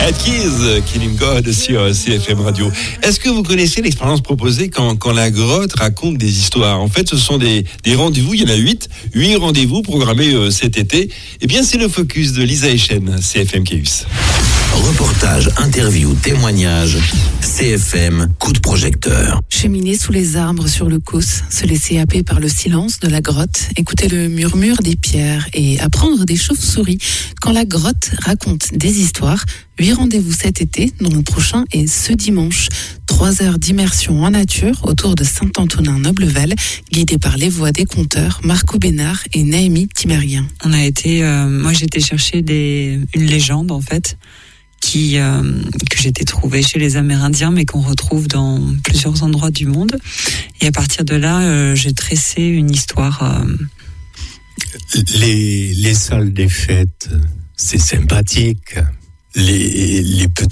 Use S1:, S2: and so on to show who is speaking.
S1: Keys, Killing God sur CFM Radio. Est-ce que vous connaissez l'expérience proposée quand la grotte raconte des histoires? En fait, ce sont des rendez-vous, il y en a 8 rendez-vous programmés cet été. Eh bien, c'est le focus de Lisa Echen, CFM Chaos.
S2: Reportage, interview, témoignage, CFM, coup de projecteur.
S3: Cheminer sous les arbres sur le Causse, se laisser happer par le silence de la grotte, écouter le murmure des pierres et apprendre des chauves-souris quand la grotte raconte des histoires. 8 rendez-vous cet été, dont le prochain est ce dimanche. 3 heures d'immersion en nature autour de Saint-Antonin-Noblevel, guidé par les voix des conteurs Marco Bénard et Naomi Timerien.
S4: On a été, moi j'étais chercher une légende en fait, que j'étais trouvée chez les Amérindiens, mais qu'on retrouve dans plusieurs endroits du monde. Et à partir de là, j'ai tressé une histoire.
S5: Les salles des fêtes, c'est sympathique. Les